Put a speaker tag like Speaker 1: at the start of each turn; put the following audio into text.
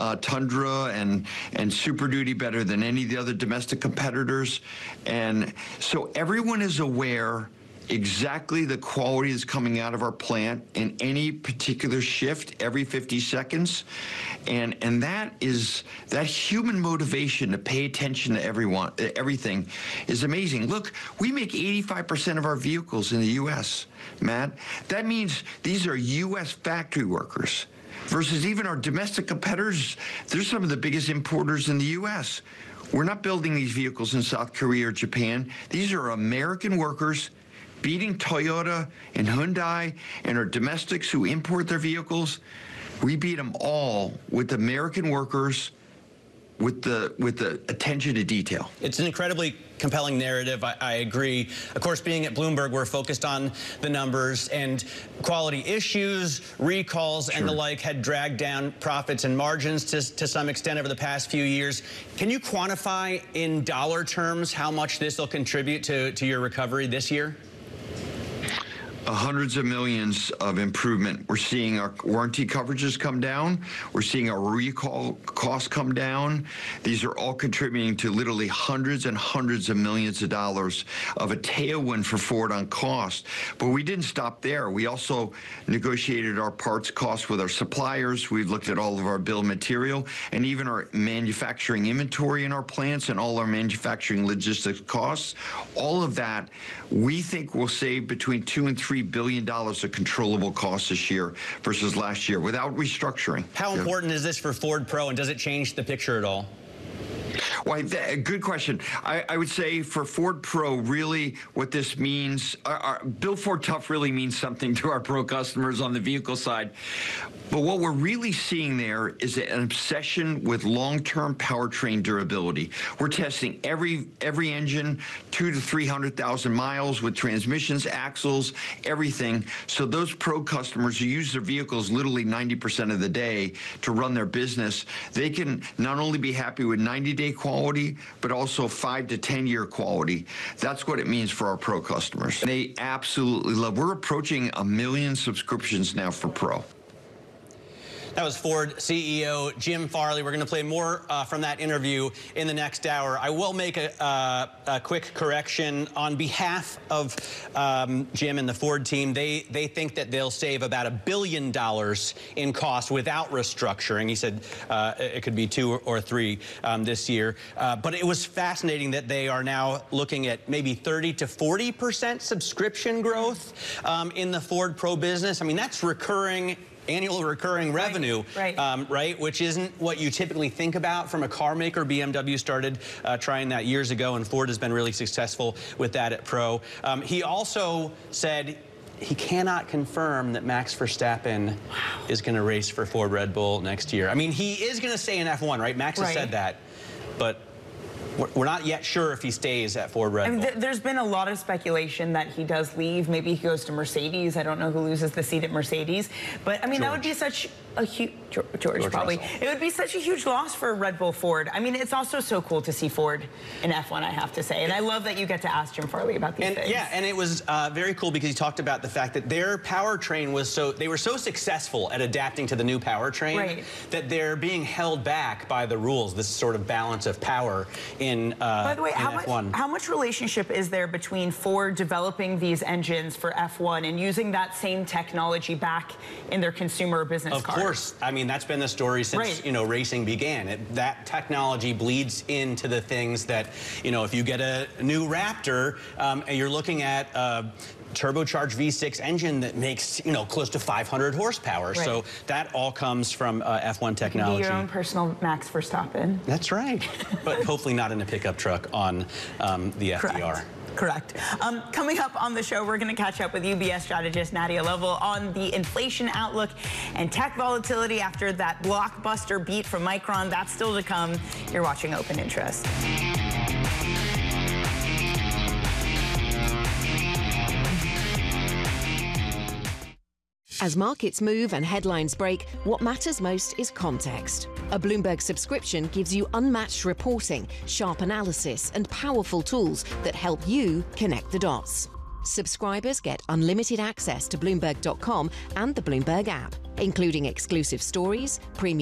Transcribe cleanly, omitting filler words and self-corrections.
Speaker 1: Tundra and Super Duty better than any of the other domestic competitors. And so everyone is aware exactly the quality that's coming out of our plant in any particular shift every 50 seconds. And that human motivation to pay attention to everything is amazing. Look, we make 85% of our vehicles in the U.S., Matt. That means these are U.S. factory workers versus even our domestic competitors. They're some of the biggest importers in the U.S. We're not building these vehicles in South Korea or Japan. These are American workers beating Toyota and Hyundai and our domestics who import their vehicles. We beat them all with American workers with the attention to detail.
Speaker 2: It's an incredibly compelling narrative. I agree. Of course, being at Bloomberg, we're focused on the numbers, and quality issues, recalls, and the like had dragged down profits and margins to some extent over the past few years. Can you quantify in dollar terms how much this will contribute to your recovery this year?
Speaker 1: Hundreds of millions of improvement. We're seeing our warranty coverages come down. We're seeing our recall costs come down. These are all contributing to literally hundreds and hundreds of millions of dollars of a tailwind for Ford on cost. But we didn't stop there. We also negotiated our parts costs with our suppliers. We've looked at all of our bill of material and even our manufacturing inventory in our plants and all our manufacturing logistics costs. All of that we think will save between $2 and $3 billion of controllable costs this year versus last year without restructuring.
Speaker 2: How important is this for Ford Pro, and does it change the picture at all?
Speaker 1: Well, good question. I would say for Ford Pro, really what this means, Build Ford Tough really means something to our Pro customers on the vehicle side. But what we're really seeing there is an obsession with long-term powertrain durability. We're testing every engine 200,000 to 300,000 miles with transmissions, axles, everything. So those Pro customers who use their vehicles literally 90% of the day to run their business, they can not only be happy with 90-day quality, but also 5 to 10-year quality. That's what it means for our Pro customers. They absolutely love. We're approaching 1 million subscriptions now for Pro.
Speaker 2: That was Ford CEO Jim Farley. We're going to play more from that interview in the next hour. I will make a quick correction on behalf of Jim and the Ford team. They think that they'll save about $1 billion in cost without restructuring. He said it could be 2 or 3 this year. But it was fascinating that they are now looking at maybe 30 to 40% subscription growth in the Ford Pro business. I mean, that's annual recurring revenue, right? Which isn't what you typically think about from a car maker. BMW started trying that years ago, and Ford has been really successful with that at Pro. He also said he cannot confirm that Max Verstappen is going to race for Ford Red Bull next year. I mean, he is going to stay in F1, right? Max has said that, but we're not yet sure if he stays at Ford Red Bull.
Speaker 3: There's been a lot of speculation that he does leave. Maybe he goes to Mercedes. I don't know who loses the seat at Mercedes. But, I mean, that would be such a huge... George probably. Russell. It would be such a huge loss for Red Bull Ford. I mean, it's also so cool to see Ford in F1, I have to say. And I love that you get to ask Jim Farley about these things.
Speaker 2: Yeah, and it was very cool because he talked about the fact that their powertrain was they were so successful at adapting to the new powertrain that they're being held back by the rules, this sort of balance of power in
Speaker 3: By the way,
Speaker 2: F1.
Speaker 3: How much relationship is there between Ford developing these engines for F1 and using that same technology back in their consumer business cars?
Speaker 2: Of course. I mean, that's been the story since, racing began. That technology bleeds into the things that, if you get a new Raptor and you're looking at turbocharged V6 engine that makes, close to 500 horsepower. So that all comes from F1 technology.
Speaker 3: You can be your own personal Max Verstappen.
Speaker 2: That's right. But hopefully not in a pickup truck on the FDR.
Speaker 3: Correct. Coming up on the show, we're going to catch up with UBS strategist Nadia Lovell on the inflation outlook and tech volatility after that blockbuster beat from Micron. That's still to come. You're watching Open Interest.
Speaker 4: As markets move and headlines break, what matters most is context. A Bloomberg subscription gives you unmatched reporting, sharp analysis, and powerful tools that help you connect the dots. Subscribers get unlimited access to Bloomberg.com and the Bloomberg app, including exclusive stories, premium